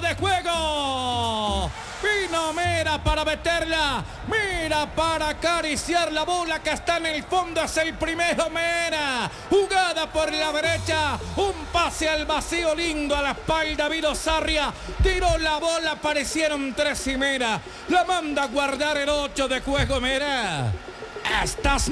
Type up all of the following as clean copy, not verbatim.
de juego. Vino Mera para meterla. Mera para acariciar la bola que está en el fondo. Es el primero Mera. Jugada por la derecha. Un pase al vacío lindo a la espalda. Vino Sarria. Tiró la bola. Aparecieron tres y Mera la manda a guardar el 8 de juego. Mera. Estás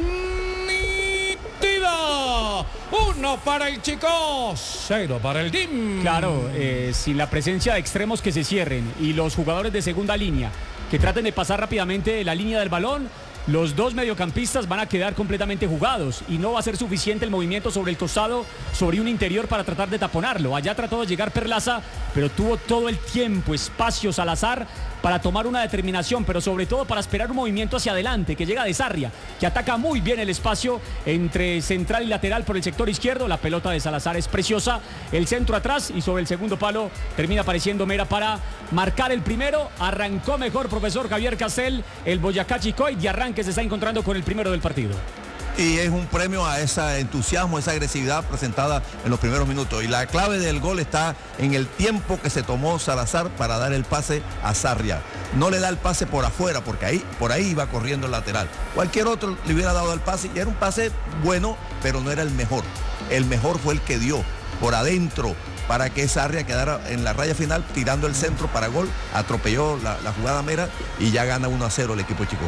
nítido. 1 para el Chico, 0 para el DIM. Claro, sin la presencia de extremos que se cierren y los jugadores de segunda línea que traten de pasar rápidamente la línea del balón, los dos mediocampistas van a quedar completamente jugados y no va a ser suficiente el movimiento sobre el costado, sobre un interior para tratar de taponarlo. Allá trató de llegar Perlaza, pero tuvo todo el tiempo, espacio Salazar para tomar una determinación, pero sobre todo para esperar un movimiento hacia adelante que llega de Sarria, que ataca muy bien el espacio entre central y lateral por el sector izquierdo. La pelota de Salazar es preciosa, el centro atrás y sobre el segundo palo termina apareciendo Mera para marcar el primero. Arrancó mejor profesor Javier Castel, el Boyacá Chicó, y de arranque se está encontrando con el primero del partido. Y es un premio a ese entusiasmo, esa agresividad presentada en los primeros minutos. Y la clave del gol está en el tiempo que se tomó Salazar para dar el pase a Sarria. No le da el pase por afuera, porque por ahí iba corriendo el lateral. Cualquier otro le hubiera dado el pase y era un pase bueno, pero no era el mejor. El mejor fue el que dio por adentro para que Sarria quedara en la raya final tirando el centro para gol. Atropelló la jugada Mera y ya gana 1-0 el equipo Chico.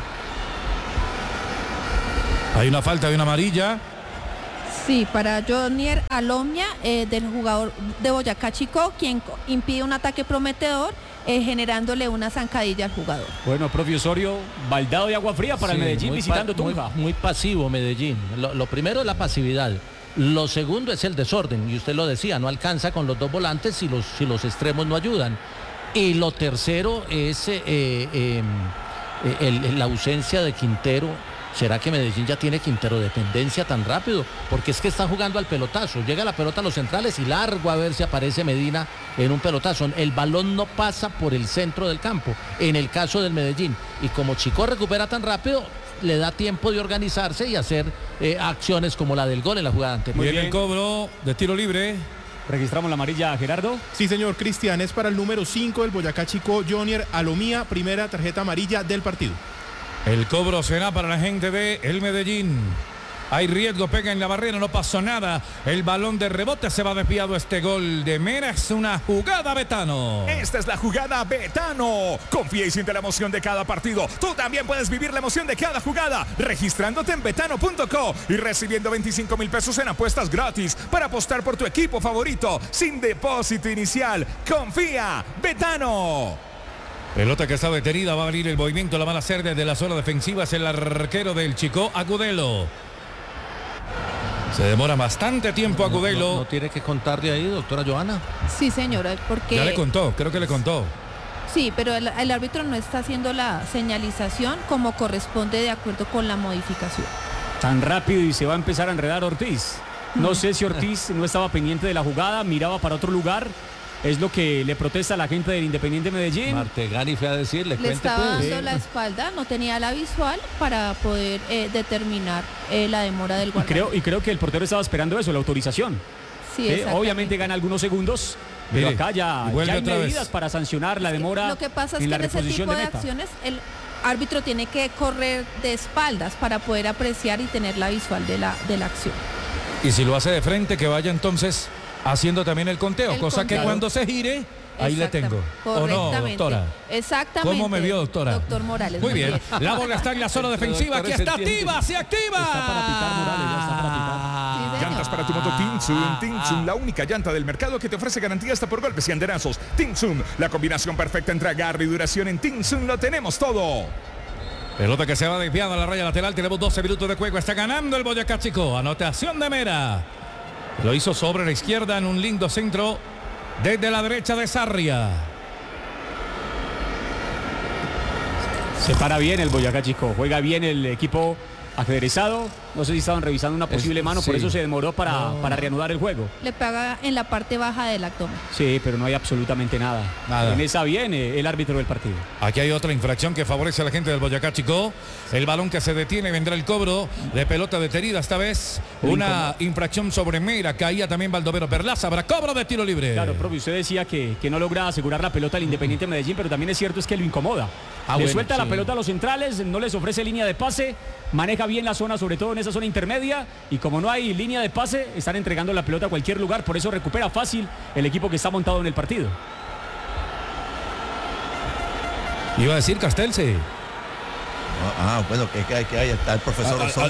Hay una falta de una amarilla. Sí, para Jonier Alomia, del jugador de Boyacá Chicó, quien impide un ataque prometedor, generándole una zancadilla al jugador. Bueno, profe Osorio, baldado de agua fría para el Medellín visitando Tunja. Muy pasivo Medellín. Lo primero es la pasividad. Lo segundo es el desorden, y usted lo decía, no alcanza con los dos volantes si los extremos no ayudan. Y lo tercero es la ausencia de Quintero. ¿Será que Medellín ya tiene Quintero dependencia tan rápido? Porque es que están jugando al pelotazo. Llega la pelota a los centrales y largo a ver si aparece Medina en un pelotazo. El balón no pasa por el centro del campo, en el caso del Medellín. Y como Chico recupera tan rápido, le da tiempo de organizarse y hacer acciones como la del gol en la jugada anterior. Muy bien el cobro de tiro libre. Registramos la amarilla, Gerardo. Sí, señor Cristian, es para el número 5 del Boyacá Chicó, Jonier Alomía, primera tarjeta amarilla del partido. El cobro será para la gente de el Medellín. Hay riesgo, pega en la barrera, no pasó nada. El balón de rebote se va desviado. Este gol de Mera es una jugada Betano. Esta es la jugada Betano. Confía y siente la emoción de cada partido. Tú también puedes vivir la emoción de cada jugada registrándote en betano.co y recibiendo 25,000 pesos en apuestas gratis para apostar por tu equipo favorito sin depósito inicial. Confía, Betano. Pelota que está detenida, va a venir el movimiento, la van a hacer desde la zona defensiva, es el arquero del Chico, Agudelo. Se demora bastante tiempo Agudelo. ¿No tiene que contarle ahí, doctora Joana? Sí, señora, porque... Ya le contó, creo que le contó. Sí, pero el árbitro no está haciendo la señalización como corresponde de acuerdo con la modificación. Tan rápido y se va a empezar a enredar Ortiz. No sé si Ortiz no estaba pendiente de la jugada, miraba para otro lugar. Es lo que le protesta a la gente del Independiente Medellín. Martegani fue a decirle, le estaba dando la espalda, no tenía la visual para poder determinar la demora del guardameta. Y creo que el portero estaba esperando eso, la autorización. Sí, obviamente gana algunos segundos, pero acá ya hay medidas para sancionar la demora. Lo que pasa es que en ese tipo de acciones el árbitro tiene que correr de espaldas para poder apreciar y tener la visual de la acción. Y si lo hace de frente, que vaya entonces haciendo también el conteo, cosa que cuando se gire, ahí le tengo. ¿O no, doctora? Exactamente. ¿Cómo me vio, doctora? Doctor Morales. Muy bien. La bola está en la zona defensiva, aquí está activa, se activa. Está para pitar Morales, ya está para pitar. Sí, llantas para tu moto Tinsun. Tinsun, la única llanta del mercado que te ofrece garantía hasta por golpes y andenazos. Tinsun, la combinación perfecta entre agarre y duración. En Tinsun lo tenemos todo. Pelota que se va desviada a la raya lateral. Tenemos 12 minutos de juego. Está ganando el Boyacá Chicó. Anotación de Mera. Lo hizo sobre la izquierda en un lindo centro desde la derecha de Sarria. Se para bien el Boyacá Chicó. Juega bien el equipo ajedrezado. No sé si estaban revisando una posible mano, por sí. eso se demoró para reanudar el juego. Le pega en la parte baja del abdomen. Sí, pero no hay absolutamente nada. Nada. En esa viene el árbitro del partido. Aquí hay otra infracción que favorece a la gente del Boyacá Chicó. El balón que se detiene, vendrá el cobro de pelota detenida. Esta vez una infracción sobre Mera. Caía también Baldovero Perlaza. Habrá cobro de tiro libre. Claro, profe, usted decía que no logra asegurar la pelota al Independiente Medellín, pero también es cierto es que lo incomoda. Le bueno, suelta la sí. pelota a los centrales, no les ofrece línea de pase, maneja bien la zona, sobre todo en esa zona intermedia, y como no hay línea de pase, están entregando la pelota a cualquier lugar, por eso recupera fácil el equipo que está montado en el partido. Iba a decir Castel, sí. Bueno, que ahí está el profesor Osorio.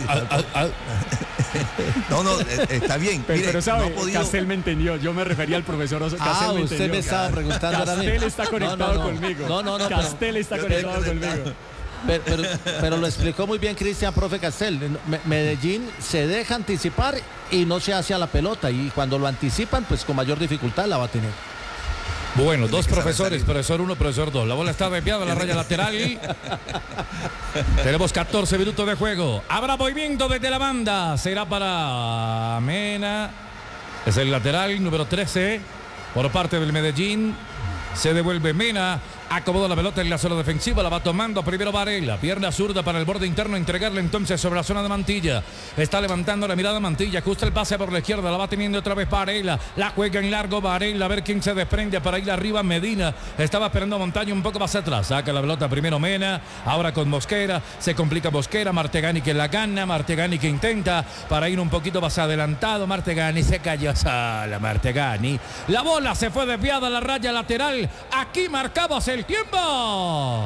No, está bien. Pero Mire, sabe, no ha podido... Castel me entendió, yo me refería al profesor Castel me usted entendió. me estaba preguntando ahora mismo. Castel está conectado conmigo. No, Castel está conectado conmigo. Pero lo explicó muy bien Cristian, profe Castel. Medellín se deja anticipar y no se hace a la pelota, y cuando lo anticipan, pues con mayor dificultad la va a tener. Bueno, dos profesores, profesor 1, profesor 2. La bola está desviada a la raya lateral. Tenemos 14 minutos de juego. Habrá movimiento desde la banda. Será para Mena. Es el lateral número 13 por parte del Medellín. Se devuelve Mena. Acomoda la pelota en la zona defensiva, la va tomando primero Varela, pierna zurda para el borde interno, entregarle entonces sobre la zona de Mantilla. Está levantando la mirada Mantilla, ajusta el pase por la izquierda, la va teniendo otra vez Varela, la juega en largo Varela, a ver quién se desprende para ir arriba. Medina estaba esperando a Montaño un poco más atrás, saca la pelota primero Mena, ahora con Mosquera, se complica Mosquera, Martegani que la gana, Martegani que intenta para ir un poquito más adelantado, Martegani se cayó sola, Martegani, la bola se fue desviada a la raya lateral, aquí marcamos el tiempo.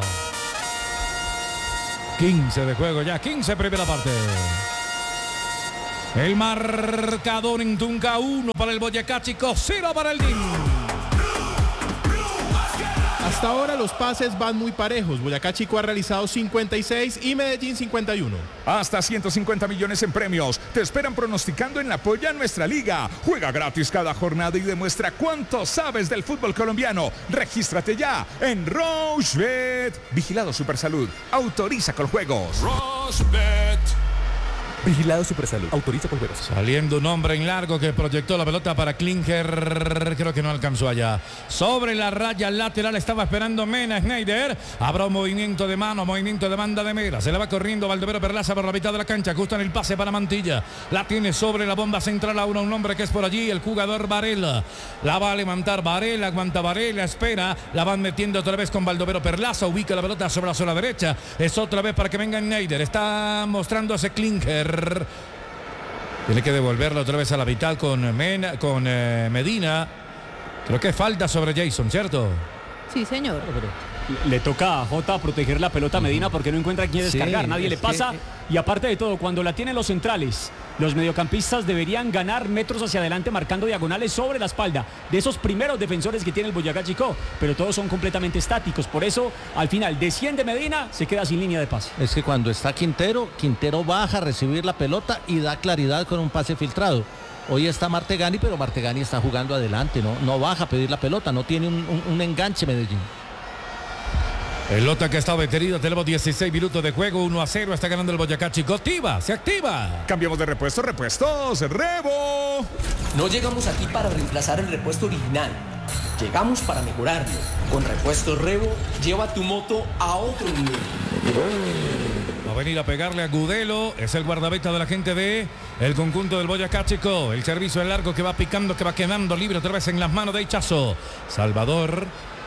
15 de juego ya, 15 primera parte. El marcador en Tunca, 1 para el Boyacá Chicó, 0 para el DIN. Hasta ahora los pases van muy parejos. Boyacá Chicó ha realizado 56 y Medellín 51. Hasta 150 millones en premios. Te esperan pronosticando en la Polla Nuestra Liga. Juega gratis cada jornada y demuestra cuánto sabes del fútbol colombiano. Regístrate ya en Rochebet. Vigilado Supersalud. Autoriza con juegos. Rochebet. Vigilado Supersalud. Autoriza con juegos. Saliendo un hombre en largo que proyectó la pelota para Klinker. Creo que no alcanzó allá. Sobre la raya lateral estaba esperando Mena Schneider. Habrá un movimiento de mano, movimiento de banda de Mera. Se le va corriendo Baldovero Perlaza por la mitad de la cancha. Justo en el pase para Mantilla. La tiene sobre la bomba central a un hombre que es por allí. El jugador Varela. La va a levantar Varela. Aguanta Varela. Espera. La van metiendo otra vez con Baldovero Perlaza. Ubica la pelota sobre la zona derecha. Es otra vez para que venga Schneider. Está mostrándose Klinker. Tiene que devolverla otra vez a la mitad con Medina. Creo que falta sobre Jason, ¿cierto? Sí, señor. Le toca a Jota proteger la pelota a Medina porque no encuentra quién descargar, nadie le pasa. Y aparte de todo, cuando la tienen los centrales, los mediocampistas deberían ganar metros hacia adelante marcando diagonales sobre la espalda de esos primeros defensores que tiene el Boyacá Chicó, pero todos son completamente estáticos. Por eso, al final, desciende Medina, se queda sin línea de pase. Es que cuando está Quintero baja a recibir la pelota y da claridad con un pase filtrado. Hoy está Martegani, pero Martegani está jugando adelante, no baja a pedir la pelota, no tiene un enganche Medellín. Pelota que está detenida, tenemos 16 minutos de juego, 1-0, está ganando el Boyacá Chicó. Se activa. Cambiamos de repuestos, Revo. No llegamos aquí para reemplazar el repuesto original. Llegamos para mejorarlo. Con Repuestos Revo, lleva tu moto a otro nivel. Va a venir a pegarle a Gudelo, es el guardameta de la gente de el conjunto del Boyacá Chicó. El servicio en largo que va picando, que va quedando libre otra vez en las manos de Hichazo. Salvador.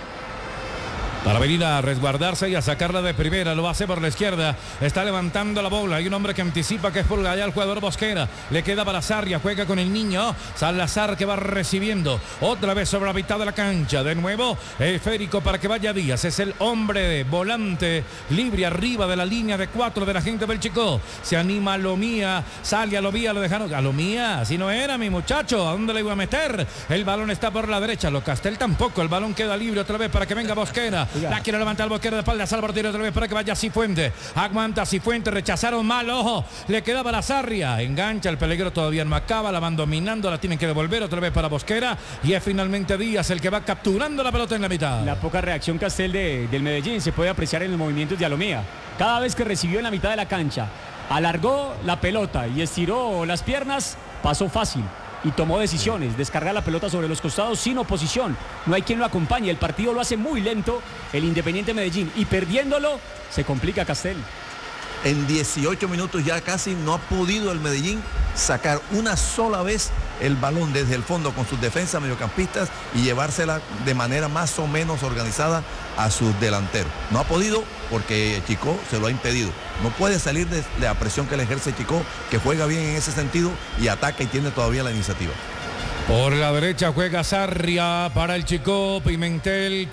Para venir a resguardarse y a sacarla de primera, lo hace por la izquierda, está levantando la bola, hay un hombre que anticipa que es por allá el jugador Mosquera, le queda para Sarria, juega con el niño, Salazar que va recibiendo, otra vez sobre la mitad de la cancha, de nuevo, esférico para que vaya Díaz, es el hombre de volante, libre arriba de la línea de 4 de la gente del Chicó, se anima Alomía, sale Alomía, lo dejaron, Alomía, si no era mi muchacho, ¿a dónde le iba a meter? El balón está por la derecha, lo Castel tampoco, el balón queda libre otra vez para que venga Mosquera. La quiere levantar el Mosquera de espalda, salva el tiro otra vez para que vaya Cifuente. Aguanta Cifuente, rechazaron mal, ojo. Le quedaba la Sarria. Engancha, el peligro todavía no acaba, la van dominando, la tienen que devolver otra vez para Mosquera. Y es finalmente Díaz el que va capturando la pelota en la mitad. La poca reacción Castel del Medellín se puede apreciar en los movimientos de Alomía. Cada vez que recibió en la mitad de la cancha alargó la pelota y estiró las piernas, pasó fácil y tomó decisiones, descargar la pelota sobre los costados sin oposición. No hay quien lo acompañe, el partido lo hace muy lento el Independiente Medellín y perdiéndolo se complica Castel. En 18 minutos ya casi no ha podido el Medellín sacar una sola vez el balón desde el fondo con sus defensas mediocampistas y llevársela de manera más o menos organizada a sus delanteros. No ha podido porque Chico se lo ha impedido. No puede salir de la presión que le ejerce Chico, que juega bien en ese sentido y ataca y tiene todavía la iniciativa. Por la derecha juega Sarria para el Chico, Pimentel.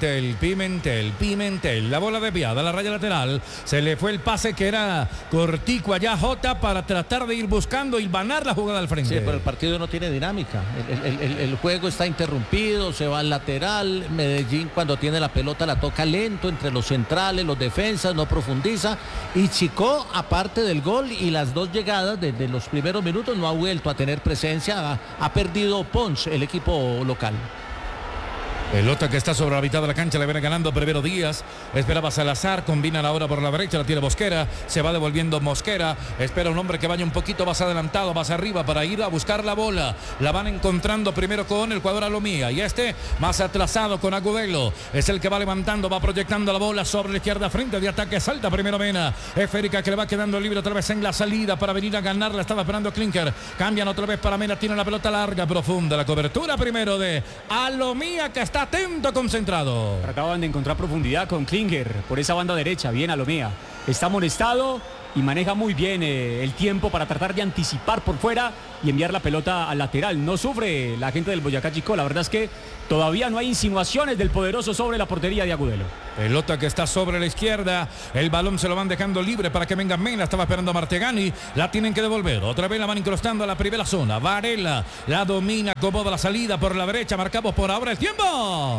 La bola desviada a la raya lateral. Se le fue el pase que era cortico allá Jota para tratar de ir buscando y ganar la jugada al frente. Sí, pero el partido no tiene dinámica. El juego está interrumpido, se va al lateral. Medellín cuando tiene la pelota la toca lento entre los centrales, los defensas, no profundiza. Y Chico, aparte del gol y las dos llegadas desde los primeros minutos, no ha vuelto a tener presencia, ha perdido Pons, el equipo local. Pelota que está sobre la mitad de la cancha, le viene ganando primero Díaz, esperaba Salazar, combinan ahora por la derecha, la tiene Mosquera, se va devolviendo Mosquera, espera un hombre que vaya un poquito más adelantado, más arriba para ir a buscar la bola, la van encontrando primero con el jugador Alomía y más atrasado con Agudelo, es el que va levantando, va proyectando la bola sobre la izquierda, frente de ataque, salta primero Mena, es Férica que le va quedando libre otra vez en la salida para venir a ganarla, estaba esperando Klinker, cambian otra vez para Mena, tiene la pelota larga, profunda, la cobertura primero de Alomía que está atento, concentrado. Trataban de encontrar profundidad con Klinger por esa banda derecha, bien Alomía. Está amonestado y maneja muy bien el tiempo para tratar de anticipar por fuera y enviar la pelota al lateral. No sufre la gente del Boyacá Chico, la verdad es que todavía no hay insinuaciones del poderoso sobre la portería de Agudelo. Pelota que está sobre la izquierda, el balón se lo van dejando libre para que venga Mena, estaba esperando a Martegani, la tienen que devolver, otra vez la van incrustando a la primera zona, Varela la domina, acomoda la salida por la derecha, marcamos por ahora el tiempo.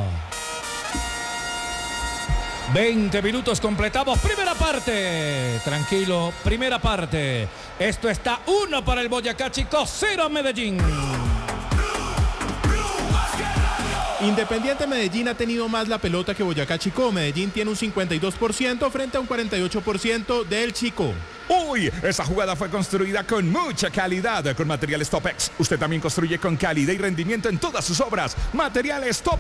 20 minutos completados, primera parte, tranquilo, primera parte, esto está 1 para el Boyacá Chico, 0 Medellín. Independiente Medellín ha tenido más la pelota que Boyacá Chico. Medellín tiene un 52% frente a un 48% del Chico. Uy, esa jugada fue construida con mucha calidad, con materiales Topex. Usted también construye con calidad y rendimiento en todas sus obras. Materiales Topex.